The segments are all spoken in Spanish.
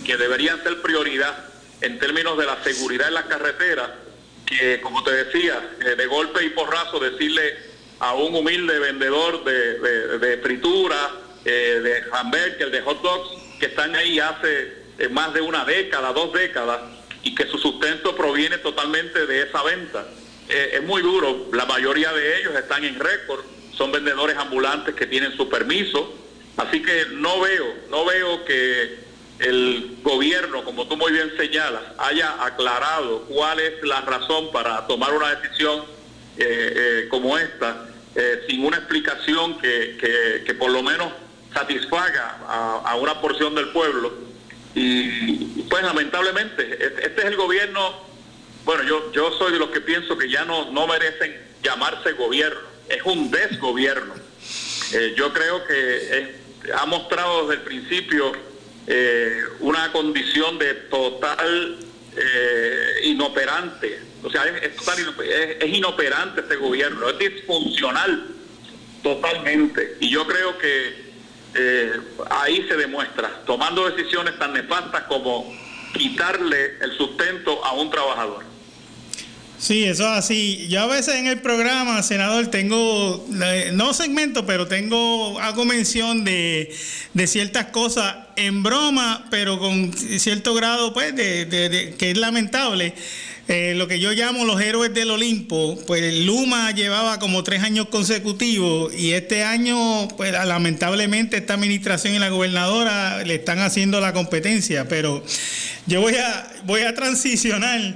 que deberían ser prioridad en términos de la seguridad en las carreteras, que como te decía, de golpe y porrazo decirle a un humilde vendedor de fritura, de hamburger, de hot dogs, que están ahí hace más de una década, 2 décadas, y que su sustento proviene totalmente de esa venta. Es muy duro. La mayoría de ellos están en récord, son vendedores ambulantes que tienen su permiso, así que no veo que el gobierno, como tú muy bien señalas, haya aclarado cuál es la razón para tomar una decisión como esta, sin una explicación que por lo menos satisfaga a una porción del pueblo. Y pues lamentablemente este es el gobierno. Bueno, yo soy de los que pienso que ya no merecen llamarse gobierno, es un desgobierno. Yo creo que ha mostrado desde el principio una condición de total inoperante. O sea, es inoperante este gobierno, es disfuncional totalmente. Y yo creo que ahí se demuestra, tomando decisiones tan nefastas como quitarle el sustento a un trabajador. Sí, eso es así. Yo a veces en el programa, senador, tengo, no segmento, pero hago mención de ciertas cosas en broma, pero con cierto grado, pues, de que es lamentable. Lo que yo llamo los héroes del Olimpo, pues Luma llevaba como 3 años consecutivos y este año, pues lamentablemente esta administración y la gobernadora le están haciendo la competencia, pero yo voy a transicionar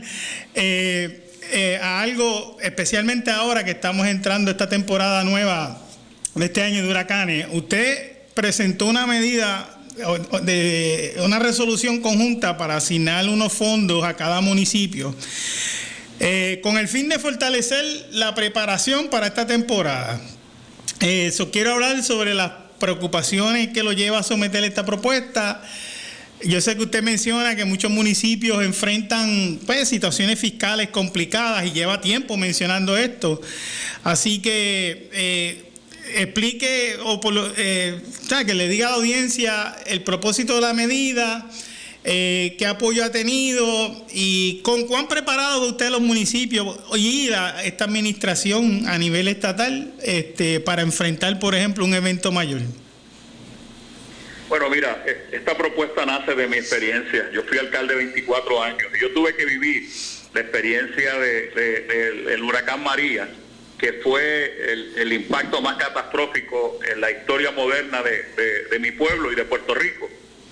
a algo, especialmente ahora que estamos entrando esta temporada nueva de este año de huracanes. Usted presentó una medida de una resolución conjunta para asignar unos fondos a cada municipio con el fin de fortalecer la preparación para esta temporada. Quiero hablar sobre las preocupaciones que lo lleva a someter esta propuesta. Yo sé que usted menciona que muchos municipios enfrentan, pues, situaciones fiscales complicadas y lleva tiempo mencionando esto. Así que explique que le diga a la audiencia el propósito de la medida, qué apoyo ha tenido y con cuán preparados usted los municipios y esta administración a nivel estatal para enfrentar, por ejemplo, un evento mayor. Bueno, mira, esta propuesta nace de mi experiencia. Yo fui alcalde 24 años y yo tuve que vivir la experiencia del huracán María, que fue el impacto más catastrófico en la historia moderna de mi pueblo y de Puerto Rico.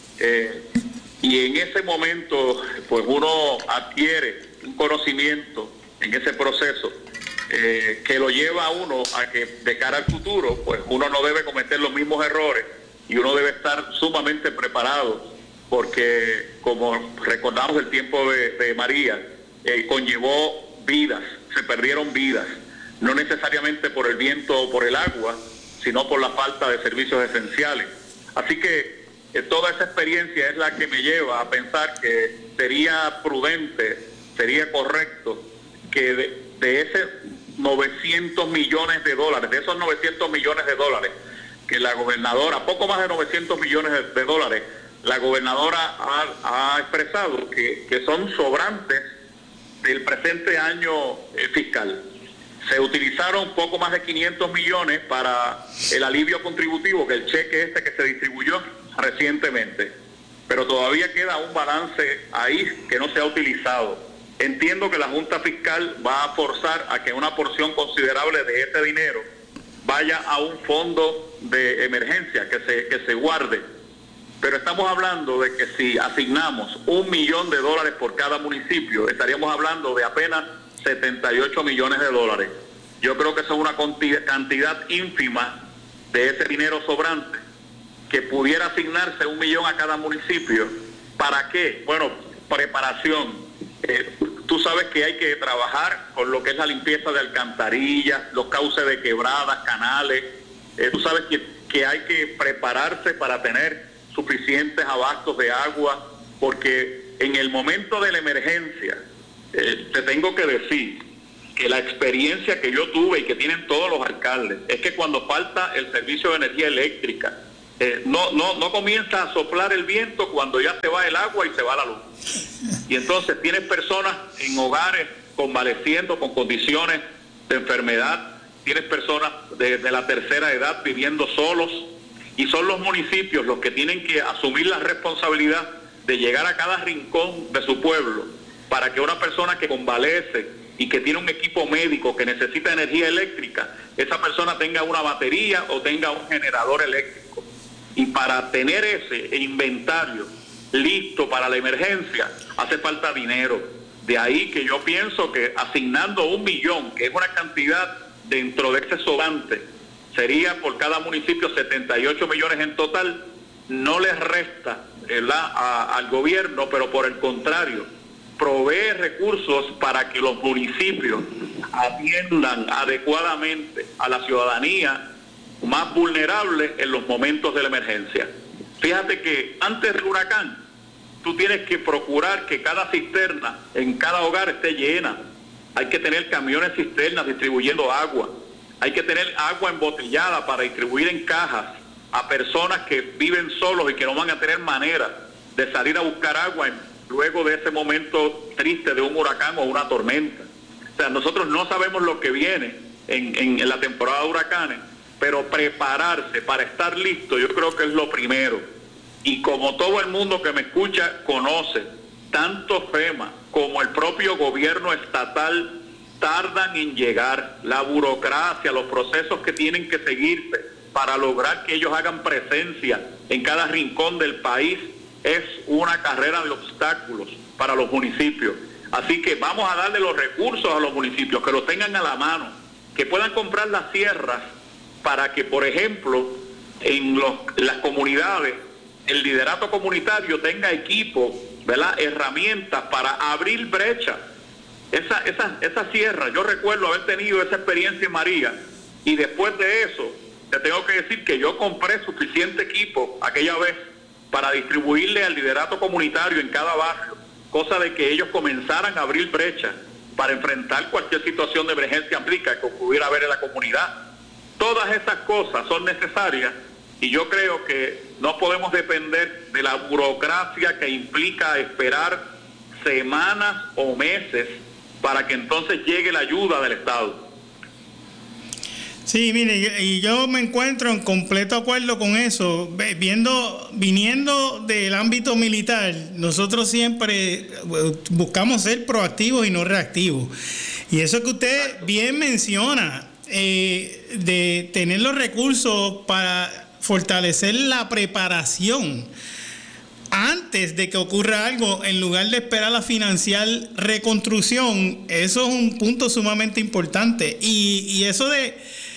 Y en ese momento, pues uno adquiere un conocimiento en ese proceso que lo lleva a uno a que de cara al futuro, pues uno no debe cometer los mismos errores y uno debe estar sumamente preparado, porque como recordamos el tiempo de María, conllevó vidas, se perdieron vidas, no necesariamente por el viento o por el agua, sino por la falta de servicios esenciales. Así que toda esa experiencia es la que me lleva a pensar que sería prudente, sería correcto que de esos 900 millones de dólares, de esos 900 millones de dólares que la gobernadora, poco más de 900 millones de dólares, la gobernadora ha expresado que son sobrantes del presente año fiscal. Se utilizaron poco más de 500 millones para el alivio contributivo, que el cheque que se distribuyó recientemente, pero todavía queda un balance ahí que no se ha utilizado. Entiendo que la Junta Fiscal va a forzar a que una porción considerable de ese dinero vaya a un fondo de emergencia que se guarde, pero estamos hablando de que si asignamos $1 millón por cada municipio, estaríamos hablando de apenas 78 millones de dólares. Yo creo que eso es una cantidad ínfima de ese dinero sobrante que pudiera asignarse $1 millón a cada municipio. ¿Para qué? Bueno, preparación. Tú sabes que hay que trabajar con lo que es la limpieza de alcantarillas, los cauces de quebradas, canales. Tú sabes que hay que prepararse para tener suficientes abastos de agua, porque en el momento de la emergencia, te tengo que decir que la experiencia que yo tuve y que tienen todos los alcaldes es que cuando falta el servicio de energía eléctrica no comienza a soplar el viento cuando ya se va el agua y se va la luz. Y entonces tienes personas en hogares convaleciendo con condiciones de enfermedad, tienes personas de la tercera edad viviendo solos, y son los municipios los que tienen que asumir la responsabilidad de llegar a cada rincón de su pueblo para que una persona que convalece y que tiene un equipo médico que necesita energía eléctrica, esa persona tenga una batería o tenga un generador eléctrico. Y para tener ese inventario listo para la emergencia, hace falta dinero. De ahí que yo pienso que asignando 1 millón, que es una cantidad dentro de ese sobrante, sería por cada municipio 78 millones en total, no les resta al gobierno, pero por el contrario, provee recursos para que los municipios atiendan adecuadamente a la ciudadanía más vulnerable en los momentos de la emergencia. Fíjate que antes del huracán, tú tienes que procurar que cada cisterna en cada hogar esté llena. Hay que tener camiones cisternas distribuyendo agua. Hay que tener agua embotellada para distribuir en cajas a personas que viven solos y que no van a tener manera de salir a buscar agua luego de ese momento triste de un huracán o una tormenta. O sea, nosotros no sabemos lo que viene en la temporada de huracanes, pero prepararse para estar listo yo creo que es lo primero. Y como todo el mundo que me escucha conoce, tanto FEMA como el propio gobierno estatal tardan en llegar. La burocracia, los procesos que tienen que seguirse para lograr que ellos hagan presencia en cada rincón del país es una carrera de obstáculos para los municipios. Así que vamos a darle los recursos a los municipios, que los tengan a la mano, que puedan comprar las sierras para que, por ejemplo, en las comunidades, el liderato comunitario tenga equipo, ¿verdad?, herramientas para abrir brechas. Esa sierra, yo recuerdo haber tenido esa experiencia en María, y después de eso, te tengo que decir que yo compré suficiente equipo aquella vez para distribuirle al liderato comunitario en cada barrio, cosa de que ellos comenzaran a abrir brechas para enfrentar cualquier situación de emergencia amplica que pudiera haber en la comunidad. Todas esas cosas son necesarias y yo creo que no podemos depender de la burocracia que implica esperar semanas o meses para que entonces llegue la ayuda del Estado. Sí, mire, y yo me encuentro en completo acuerdo con eso. Viniendo del ámbito militar, nosotros siempre buscamos ser proactivos y no reactivos. Y eso que usted bien menciona, de tener los recursos para fortalecer la preparación antes de que ocurra algo, en lugar de esperar a financiar reconstrucción, eso es un punto sumamente importante. Y eso de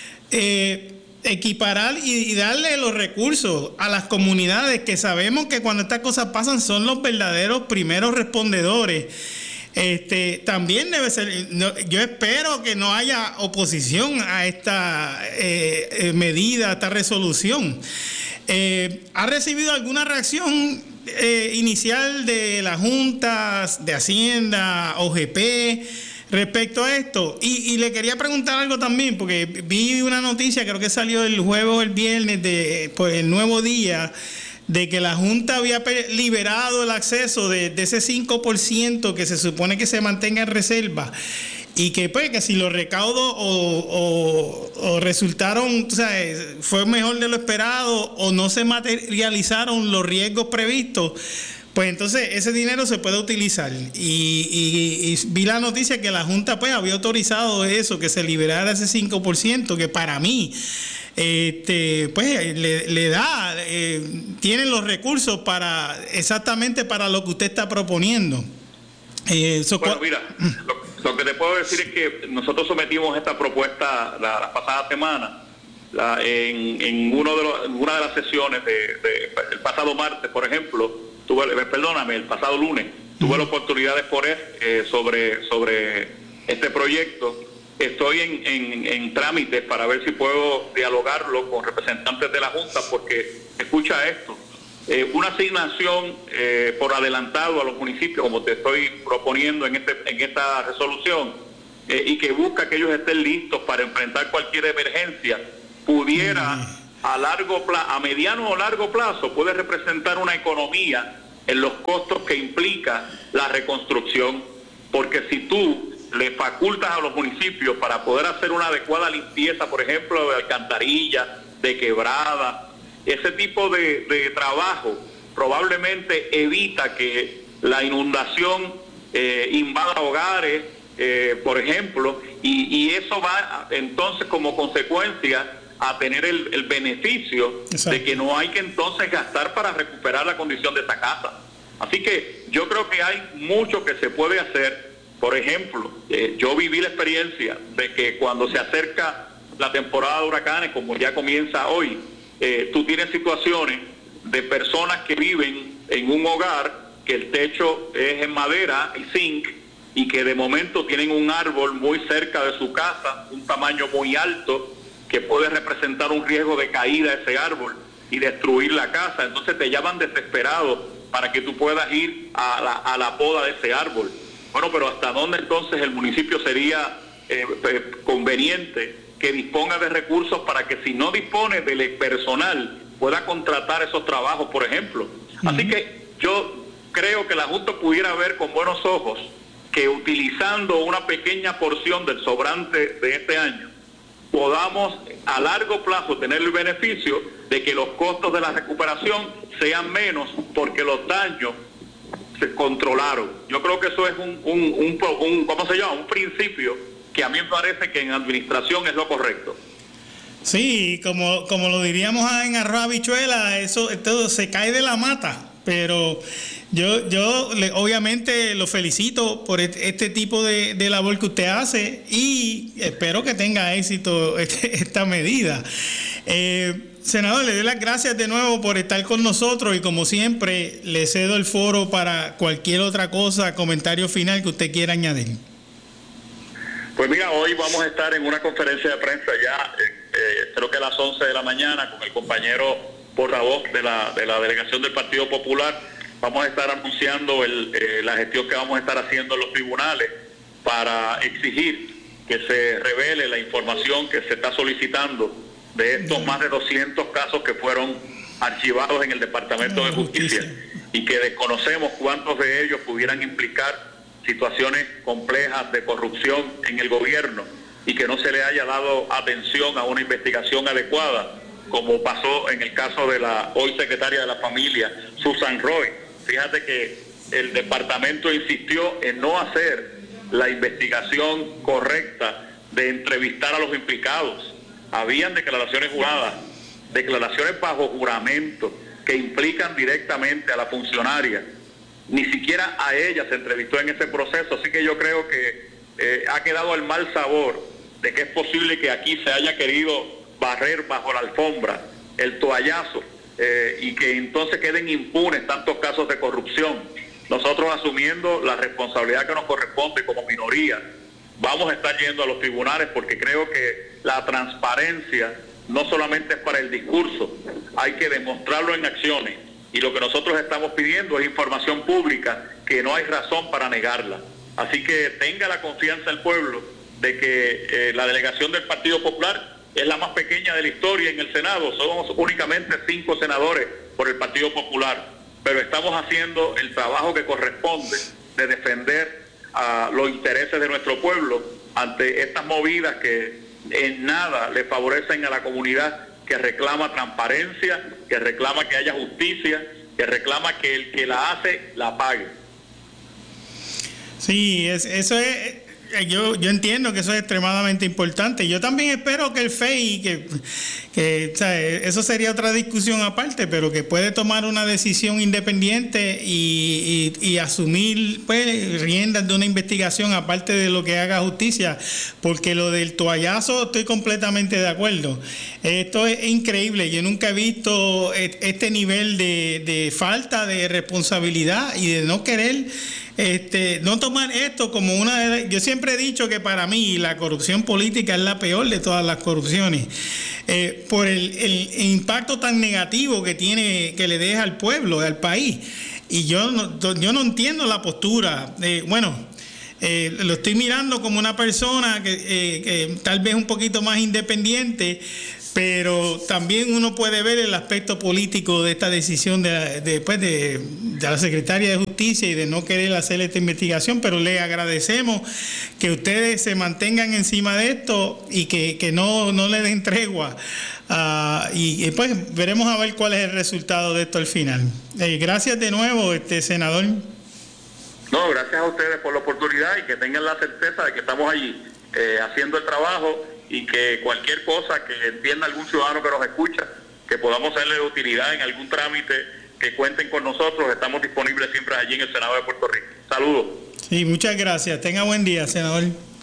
equiparar y darle los recursos a las comunidades, que sabemos que cuando estas cosas pasan son los verdaderos primeros respondedores. También debe ser, yo espero que no haya oposición a esta medida, a esta resolución. ¿Ha recibido alguna reacción inicial de las juntas de Hacienda, OGP, respecto a esto? Y le quería preguntar algo también, porque vi una noticia, creo que salió el jueves o el viernes, pues el Nuevo Día, de que la Junta había liberado el acceso de ese 5% que se supone que se mantenga en reserva, y que pues que si los recaudos o resultaron, o sea, fue mejor de lo esperado o no se materializaron los riesgos previstos, pues entonces ese dinero se puede utilizar. Y vi la noticia que la Junta pues había autorizado eso, que se liberara ese 5%, que para mí pues le da, tienen los recursos para exactamente para lo que usted está proponiendo. Bueno, mira, lo que te puedo decir es que nosotros sometimos esta propuesta la pasada semana en una de las sesiones el pasado martes, por ejemplo, el pasado lunes, tuve la oportunidad de exponer sobre este proyecto. Estoy en trámites para ver si puedo dialogarlo con representantes de la Junta, porque escucha esto, una asignación por adelantado a los municipios, como te estoy proponiendo en esta resolución, y que busca que ellos estén listos para enfrentar cualquier emergencia, pudiera a mediano o largo plazo puede representar una economía en los costos que implica la reconstrucción, porque si tú le facultas a los municipios para poder hacer una adecuada limpieza, por ejemplo, de alcantarillas, de quebrada, ese tipo de trabajo probablemente evita que la inundación invada hogares, por ejemplo, y eso va entonces como consecuencia a tener el beneficio. Exacto. De que no hay que entonces gastar para recuperar la condición de esa casa. Así que yo creo que hay mucho que se puede hacer. Por ejemplo, yo viví la experiencia de que cuando se acerca la temporada de huracanes, como ya comienza hoy, tú tienes situaciones de personas que viven en un hogar que el techo es en madera y zinc, y que de momento tienen un árbol muy cerca de su casa, un tamaño muy alto, que puede representar un riesgo de caída de ese árbol y destruir la casa. Entonces te llaman desesperado para que tú puedas ir a la poda de ese árbol. Bueno, pero ¿hasta dónde entonces el municipio sería conveniente que disponga de recursos para que, si no dispone del personal, pueda contratar esos trabajos, por ejemplo? Así que yo creo que la Junta pudiera ver con buenos ojos que, utilizando una pequeña porción del sobrante de este año, podamos a largo plazo tener el beneficio de que los costos de la recuperación sean menos, porque los daños se controlaron. Yo creo que eso es ¿cómo se llama? Un principio que a mí me parece que en administración es lo correcto. Sí, como lo diríamos en arroz habichuela, eso todo se cae de la mata. Pero yo obviamente lo felicito por este tipo de labor que usted hace, y espero que tenga éxito esta medida. Senador, le doy las gracias de nuevo por estar con nosotros, y como siempre le cedo el foro para cualquier otra cosa, comentario final que usted quiera añadir. Pues mira, hoy vamos a estar en una conferencia de prensa ya, creo que a las 11 de la mañana, con el compañero portavoz de la delegación del Partido Popular. Vamos a estar anunciando la gestión que vamos a estar haciendo en los tribunales para exigir que se revele la información que se está solicitando de estos más de 200 casos que fueron archivados en el Departamento de Justicia, y que desconocemos cuántos de ellos pudieran implicar situaciones complejas de corrupción en el gobierno, y que no se le haya dado atención a una investigación adecuada, como pasó en el caso de la hoy secretaria de la Familia, Susan Roy. Fíjate que el departamento insistió en no hacer la investigación correcta de entrevistar a los implicados. Habían declaraciones juradas, declaraciones bajo juramento, que implican directamente a la funcionaria. Ni siquiera a ella se entrevistó en ese proceso. Así que yo creo que ha quedado el mal sabor de que es posible que aquí se haya querido barrer bajo la alfombra el toallazo, y que entonces queden impunes tantos casos de corrupción. Nosotros, asumiendo la responsabilidad que nos corresponde como minoría, vamos a estar yendo a los tribunales, porque creo que la transparencia no solamente es para el discurso, hay que demostrarlo en acciones, y lo que nosotros estamos pidiendo es información pública, que no hay razón para negarla. Así que tenga la confianza el pueblo de que la delegación del Partido Popular es la más pequeña de la historia en el Senado. Somos únicamente 5 senadores por el Partido Popular, pero estamos haciendo el trabajo que corresponde de defender los intereses de nuestro pueblo ante estas movidas que en nada le favorecen a la comunidad, que reclama transparencia, que reclama que haya justicia, que reclama que el que la hace la pague. Sí, eso es. Yo entiendo que eso es extremadamente importante. Yo también espero que el FEI, que o sea, eso sería otra discusión aparte, pero que puede tomar una decisión independiente y asumir, pues, riendas de una investigación aparte de lo que haga justicia, porque lo del toallazo estoy completamente de acuerdo. Esto es increíble. Yo nunca he visto este nivel de falta de responsabilidad y de no querer no tomar esto como yo siempre he dicho que para mí la corrupción política es la peor de todas las corrupciones, por el impacto tan negativo que le deja al pueblo, al país. Y yo no entiendo la postura. Lo estoy mirando como una persona que tal vez un poquito más independiente, pero también uno puede ver el aspecto político de esta decisión de la Secretaria de Justicia y de no querer hacer esta investigación, pero le agradecemos que ustedes se mantengan encima de esto y que no le den tregua. Y pues veremos a ver cuál es el resultado de esto al final. Gracias de nuevo, senador. No, gracias a ustedes por la oportunidad y que tengan la certeza de que estamos allí haciendo el trabajo, y que cualquier cosa que entienda algún ciudadano que nos escucha, que podamos serle de utilidad en algún trámite, que cuenten con nosotros. Estamos disponibles siempre allí en el Senado de Puerto Rico. Saludos. Sí, muchas gracias. Tenga buen día, senador.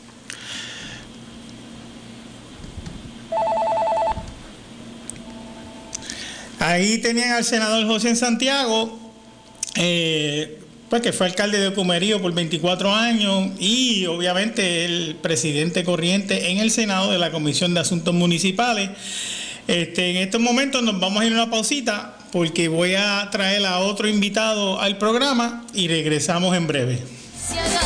Ahí tenían al senador José Santiago, pues que fue alcalde de Comerío por 24 años y obviamente el presidente corriente en el Senado de la Comisión de Asuntos Municipales. En estos momentos nos vamos a ir a una pausita porque voy a traer a otro invitado al programa y regresamos en breve.